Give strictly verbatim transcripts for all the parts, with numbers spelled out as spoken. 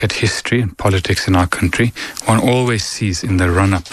at history and politics in our country, one always sees in the run-up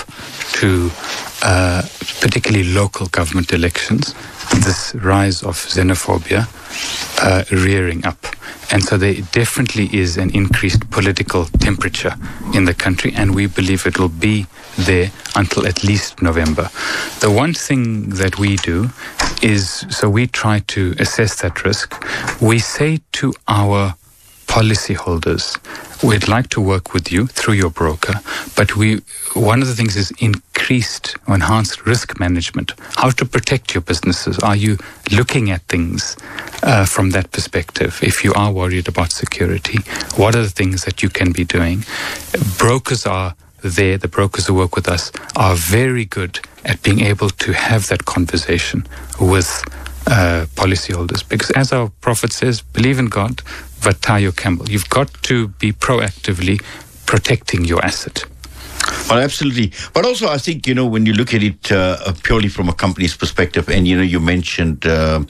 to uh, particularly local government elections this rise of xenophobia uh, rearing up. And so there definitely is an increased political temperature in the country, and we believe it will be there until at least November. The one thing that we do is, so we try to assess that risk. We say to our policyholders, we'd like to work with you through your broker, but we one of the things is increased or enhanced risk management. How to protect your businesses. Are you looking at things uh, from that perspective? If you are worried about security, what are the things that you can be doing? Brokers are there, the brokers who work with us are very good at being able to have that conversation with uh, policyholders. Because as our prophet says, believe in God, but tie your camel. You've got to be proactively protecting your asset. Well, absolutely. But also, I think, you know, when you look at it uh, purely from a company's perspective, and, you know, you mentioned, uh,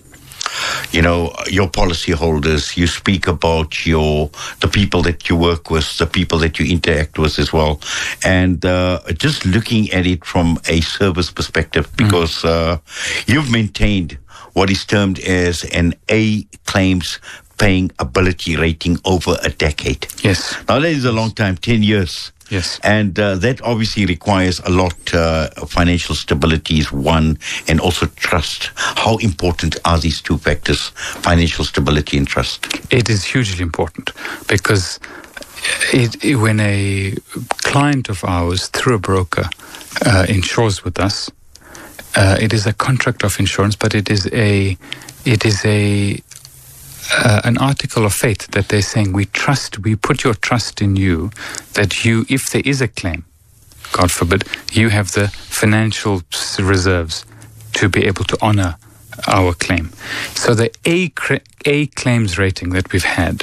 you know, your policyholders, you speak about your the people that you work with, the people that you interact with as well. And uh, just looking at it from a service perspective, because mm. uh, you've maintained what is termed as an A claims paying ability rating over a decade. Yes. Now, that is a long time, ten years. Yes. And uh, that obviously requires a lot. Uh, financial stability is one, and also trust. How important are these two factors, financial stability and trust? It is hugely important, because it, it, when a client of ours, through a broker, uh, insures with us, uh, it is a contract of insurance, but it is a, it is a, Uh, an article of faith that they're saying, we trust, we put your trust in you, that you, if there is a claim, God forbid, you have the financial reserves to be able to honor our claim. So the A, A claims rating that we've had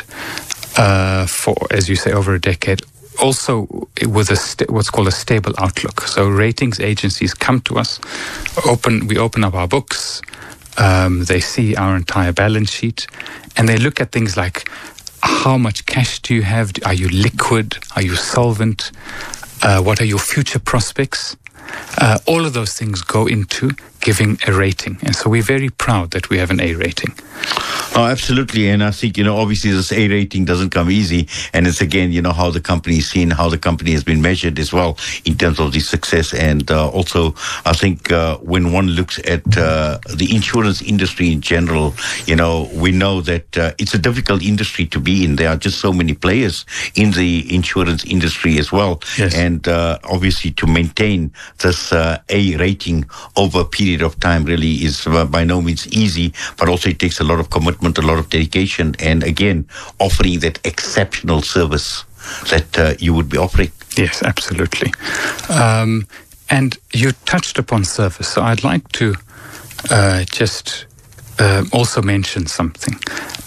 uh, for, as you say, over a decade, also with a st- what's called a stable outlook. So ratings agencies come to us, open, we open up our books, Um, they see our entire balance sheet, and they look at things like, how much cash do you have? Are you liquid? Are you solvent? Uh, what are your future prospects? Uh, all of those things go into giving a rating. And so we're very proud that we have an A rating. Oh, absolutely. And I think, you know, obviously this A rating doesn't come easy. And it's, again, you know, how the company is seen, how the company has been measured as well in terms of the success. And uh, also, I think uh, when one looks at uh, the insurance industry in general, you know, we know that uh, it's a difficult industry to be in. There are just so many players in the insurance industry as well. Yes. And uh, obviously to maintain this uh, A rating over a period of time really is uh, by no means easy, but also it takes a lot of commitment, a lot of dedication, and again, offering that exceptional service that uh, you would be offering. Yes, absolutely. Um, and you touched upon service, so I'd like to uh, just uh, also mention something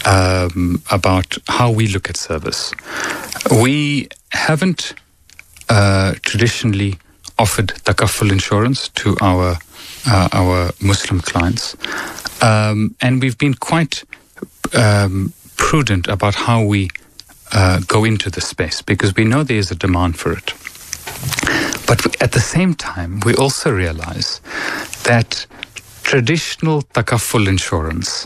um, about how we look at service. We haven't uh, traditionally offered takaful insurance to our uh, our Muslim clients, um, and we've been quite um, prudent about how we uh, go into the space, because we know there is a demand for it. But at the same time, we also realize that traditional takaful insurance,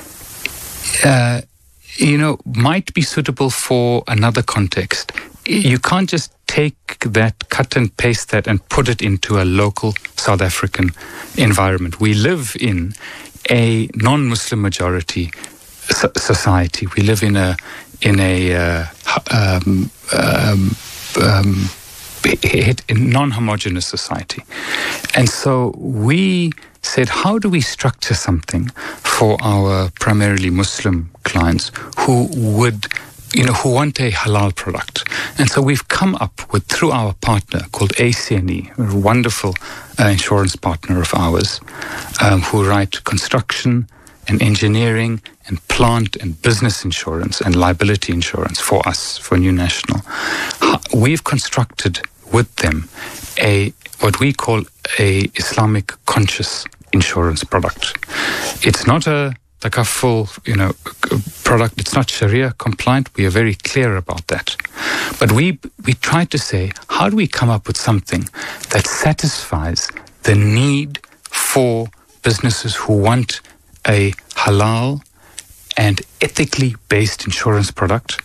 uh, you know, might be suitable for another context. You can't just take that, cut and paste that, and put it into a local South African environment. We live in a non-Muslim majority so- society. We live in a in a uh, um, um, um, non-homogeneous society, and so we said, how do we structure something for our primarily Muslim clients who would, you know, who want a halal product? And so we've come up with, through our partner called A C N E, a wonderful uh, insurance partner of ours, um, who write construction and engineering and plant and business insurance and liability insurance for us, for New National. We've constructed with them a what we call a Islamic conscious insurance product. It's not a Takafful, you know, product. It's not Sharia compliant. We are very clear about that. But we we try to say, how do we come up with something that satisfies the need for businesses who want a halal and ethically based insurance product,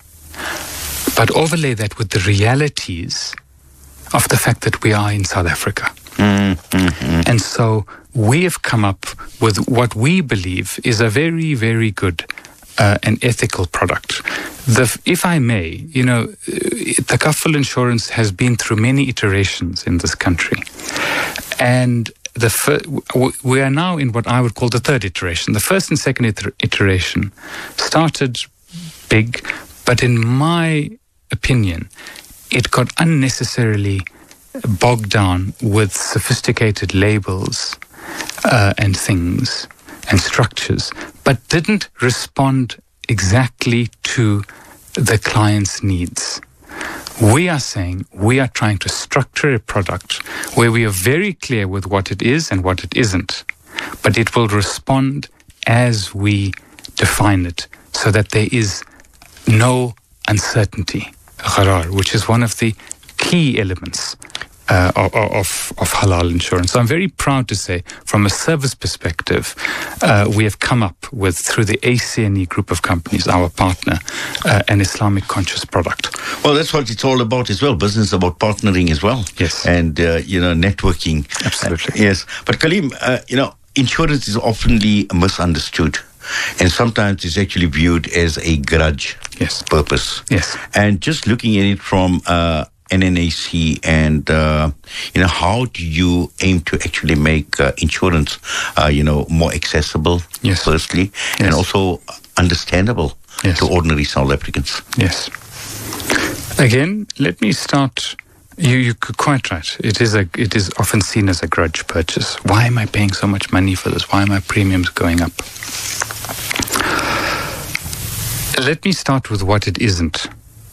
but overlay that with the realities of the fact that we are in South Africa. Mm-hmm. And so we have come up with what we believe is a very, very good uh, and ethical product. The, if I may, you know, Takafful insurance has been through many iterations in this country. And the fir- we are now in what I would call the third iteration. The first and second iter- iteration started big, but in my opinion, it got unnecessarily bogged down with sophisticated labels uh, and things and structures, but didn't respond exactly to the client's needs. We are saying we are trying to structure a product where we are very clear with what it is and what it isn't, but it will respond as we define it so that there is no uncertainty, gharar, which is one of the key elements uh, of, of, of halal insurance. So I'm very proud to say, from a service perspective, uh, we have come up with, through the A C N E group of companies, our partner, uh, an Islamic conscious product. Well, that's what it's all about as well. Business about partnering as well. Yes. And, uh, you know, networking. Absolutely. Uh, yes. But Kaleem, uh, you know, insurance is oftenly misunderstood. And sometimes it's actually viewed as a grudge yes. purpose. Yes. And just looking at it from uh, N N A C and, uh, you know, how do you aim to actually make uh, insurance, uh, you know, more accessible, yes. firstly, yes. and also understandable yes. to ordinary South Africans? Yes. Again, let me start. You, you could quite right. It is a. It is often seen as a grudge purchase. Why am I paying so much money for this? Why are my premiums going up? Let me start with what it isn't.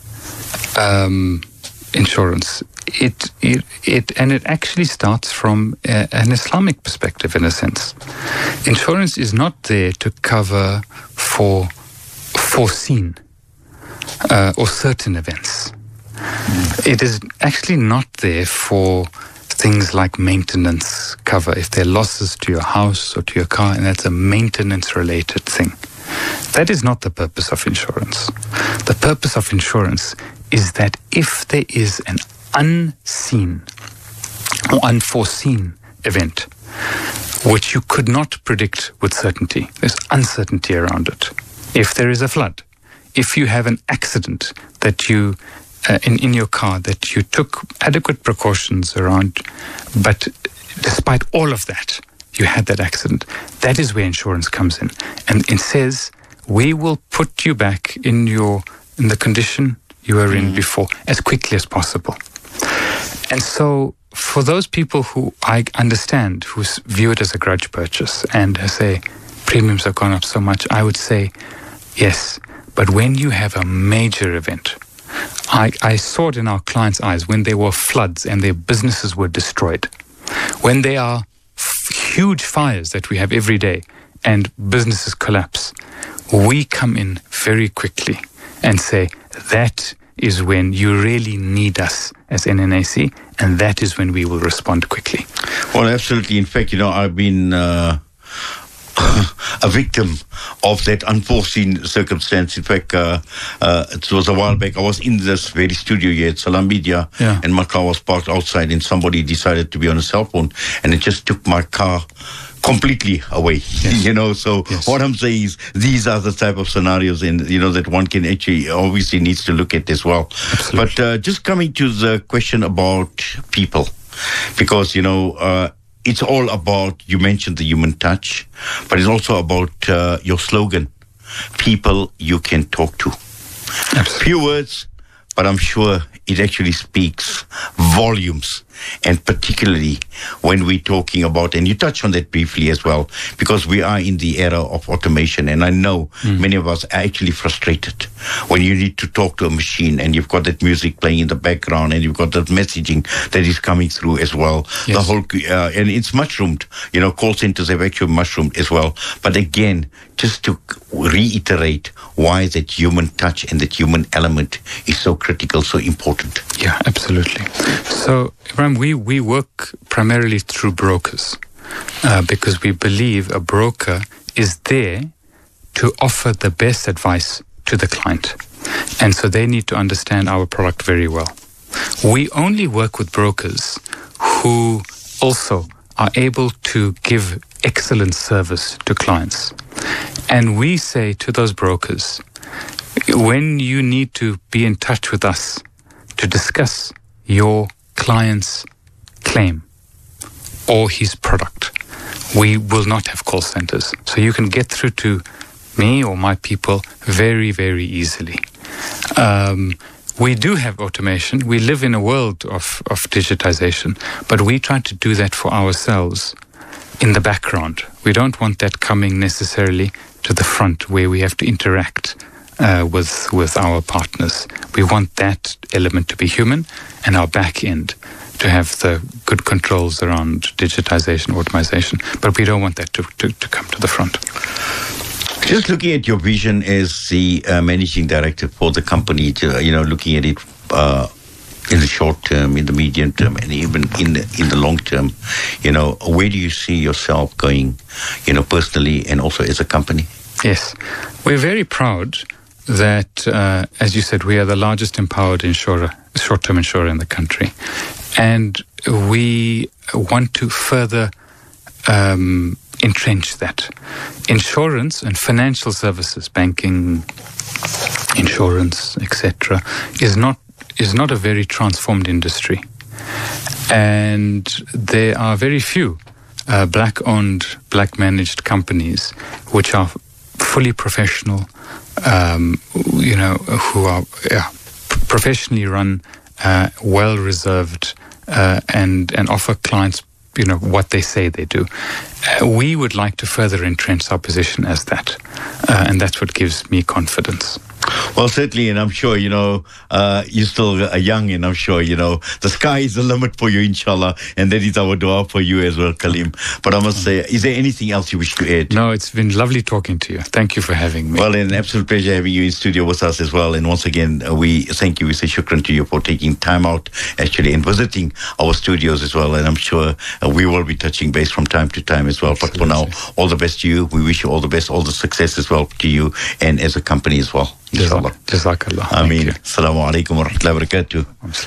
Um, insurance. It, it it and it actually starts from a, an Islamic perspective, in a sense. Insurance is not there to cover for foreseen uh, or certain events. Mm. It is actually not there for things like maintenance cover. If there are losses to your house or to your car, and that's a maintenance-related thing. That is not the purpose of insurance. The purpose of insurance is that if there is an unseen or unforeseen event, which you could not predict with certainty, there's uncertainty around it. If there is a flood, if you have an accident that you, uh, in, in your car, that you took adequate precautions around, but despite all of that, you had that accident, that is where insurance comes in. And it says, we will put you back in your in the condition you were in mm. before as quickly as possible. And so for those people who I understand, who view it as a grudge purchase and say premiums have gone up so much, I would say, yes, but when you have a major event, I, I saw it in our clients' eyes when there were floods and their businesses were destroyed, when there are f- huge fires that we have every day and businesses collapse, we come in very quickly and say, that is when you really need us as N N A C, and that is when we will respond quickly. Well, absolutely. In fact, you know, I've been uh, a victim of that unforeseen circumstance. In fact, uh, uh, it was a while back. I was in this very studio here at Salam Media, yeah. and my car was parked outside, and somebody decided to be on a cell phone, and it just took my car completely away. Yes. You know, so yes. what I'm saying is these are the type of scenarios, and you know, that one can actually obviously needs to look at as well. Absolutely. But uh, just coming to the question about people, because you know, uh, it's all about, you mentioned the human touch, but it's also about uh, your slogan, people you can talk to. Absolutely. Few words, but I'm sure it actually speaks volumes. And particularly when we're talking about, and you touched on that briefly as well, because we are in the era of automation, and I know mm. many of us are actually frustrated when you need to talk to a machine and you've got that music playing in the background and you've got that messaging that is coming through as well. Yes. The whole, uh, and it's mushroomed. You know, call centers have actually mushroomed as well. But again, just to reiterate why that human touch and that human element is so critical, so important. Yeah, absolutely. So, Ibrahim, we, we work primarily through brokers uh, because we believe a broker is there to offer the best advice to the client. And so they need to understand our product very well. We only work with brokers who also are able to give excellent service to clients. And we say to those brokers, when you need to be in touch with us to discuss your client's claim or his product, we will not have call centers. So you can get through to me or my people very, very easily. Um, we do have automation. We live in a world of, of digitization, but we try to do that for ourselves in the background. We don't want that coming necessarily to the front where we have to interact uh, with with our partners. We want that element to be human and our back end to have the good controls around digitization, automation, but we don't want that to, to, to come to the front. Just looking at your vision as the uh, managing director for the company, to, you know, looking at it uh, in the short term, in the medium term, and even in the in the long term, you know, where do you see yourself going, you know, personally and also as a company? Yes, we're very proud that, uh, as you said, we are the largest empowered insurer, short-term insurer in the country, and we want to further um, entrench that. Insurance and financial services, banking, insurance, et cetera, is not is not a very transformed industry, and there are very few uh, black-owned, black-managed companies which are fully professional, um, you know, who are yeah, professionally run, uh, well-reserved, uh, and and offer clients, you know, what they say they do. Uh, we would like to further entrench our position as that, uh, and that's what gives me confidence. Well, certainly, and I'm sure, you know, uh, you're still uh, young, and I'm sure, you know, the sky is the limit for you, inshallah, and that is our dua for you as well, Kaleem. But I must say, is there anything else you wish to add? No, it's been lovely talking to you. Thank you for having me. Well, an absolute pleasure having you in studio with us as well. And once again, uh, we thank you. We say shukran to you for taking time out, actually, and visiting our studios as well. And I'm sure uh, we will be touching base from time to time as well. Absolutely. But for now, all the best to you. We wish you all the best, all the success as well to you and as a company as well. Inshallah. Jazakallah. Ameen. Assalamu alaikum wa rahmatullahi wa barakatuh.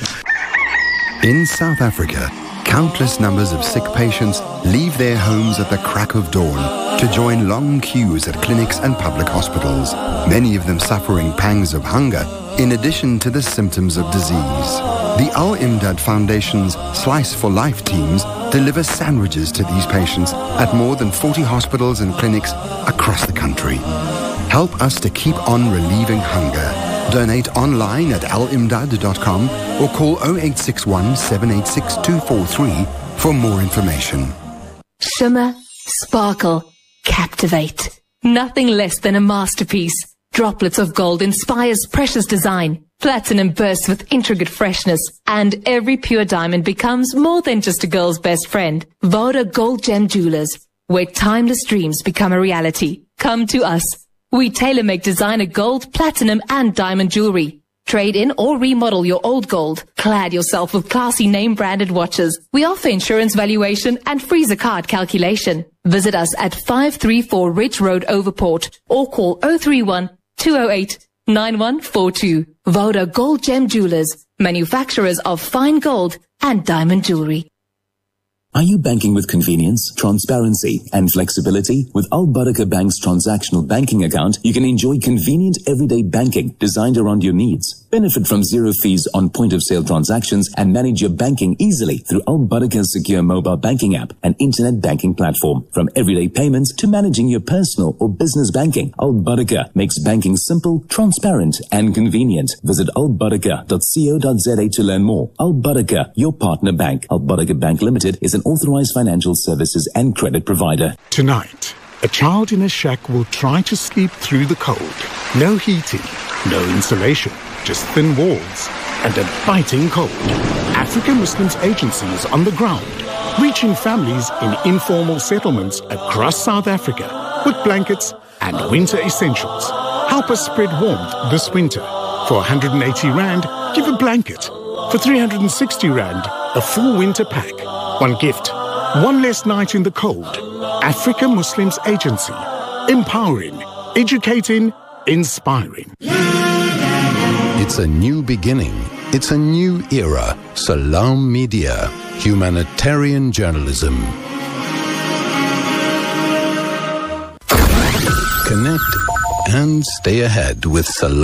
In South Africa, countless numbers of sick patients leave their homes at the crack of dawn to join long queues at clinics and public hospitals, many of them suffering pangs of hunger in addition to the symptoms of disease. The Al Imdad Foundation's Slice for Life teams deliver sandwiches to these patients at more than forty hospitals and clinics across the country. Help us to keep on relieving hunger. Donate online at al imdad dot com or call oh eight six one, seven eight six, two four three for more information. Shimmer, sparkle, captivate. Nothing less than a masterpiece. Droplets of gold inspires precious design. Platinum bursts with intricate freshness. And every pure diamond becomes more than just a girl's best friend. Voda Gold Gem Jewelers, where timeless dreams become a reality. Come to us. We tailor-make designer gold, platinum, and diamond jewelry. Trade in or remodel your old gold. Clad yourself with classy name-branded watches. We offer insurance valuation and free zakat calculation. Visit us at five three four Ridge Road, Overport, or call oh three one, two oh eight, nine one four two. Voda Gold Gem Jewelers, manufacturers of fine gold and diamond jewelry. Are you banking with convenience, transparency, and flexibility? With Al Barakah Bank's transactional banking account, you can enjoy convenient everyday banking designed around your needs. Benefit from zero fees on point-of-sale transactions and manage your banking easily through Al Baraka's secure mobile banking app and internet banking platform. From everyday payments to managing your personal or business banking, Al Baraka makes banking simple, transparent and convenient. Visit al baraka dot co dot za to learn more. Al Baraka, your partner bank. Al Baraka Bank Limited is an authorized financial services and credit provider. Tonight, a child in a shack will try to sleep through the cold. No heating, no insulation, just thin walls and a biting cold. African Muslims Agency is on the ground, reaching families in informal settlements across South Africa with blankets and winter essentials. Help us spread warmth this winter. For one hundred eighty rand, give a blanket. For three hundred sixty rand, a full winter pack. One gift, one less night in the cold. African Muslims Agency. Empowering, educating, inspiring. It's a new beginning. It's a new era. Salam Media. Humanitarian journalism. Connect and stay ahead with Salam.